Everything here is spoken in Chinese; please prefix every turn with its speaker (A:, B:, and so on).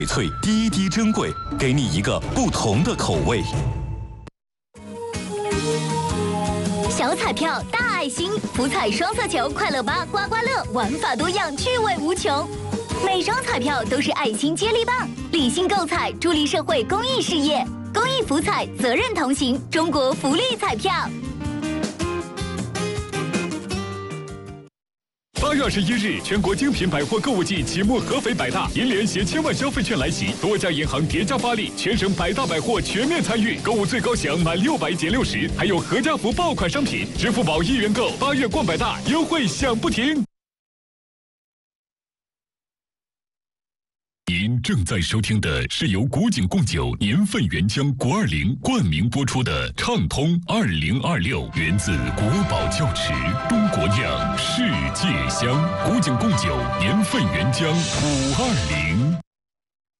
A: 脆滴滴珍贵，给你一个不同的口味。
B: 小彩票大爱心，福彩双色球、快乐8、刮刮乐，玩法多样，趣味无穷。每张彩票都是爱心接力棒，理性购彩，助力社会公益事业。公益福彩，责任同行，中国福利彩票。
C: 8月21日，全国精品百货购物季启幕，合肥百大银联携千万消费券来袭，多家银行叠加发力，全省百大百货全面参与，购物最高享满600减60，还有合家福爆款商品，支付宝1元购，8月逛百大，优惠享不停。您正在收听的是由古井贡酒年份原浆国20冠名播出的畅通2026，源自国宝窖池，中国酿，世界香。古井贡酒年份原浆520。